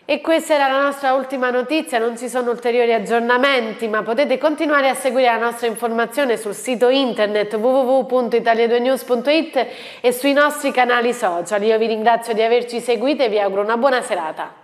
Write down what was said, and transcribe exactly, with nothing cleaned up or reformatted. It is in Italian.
E questa era la nostra ultima notizia, non ci sono ulteriori aggiornamenti, ma potete continuare a seguire la nostra informazione sul sito internet w w w punto italia due news punto it e sui nostri canali social. Io vi ringrazio di averci seguito e vi auguro una buona serata.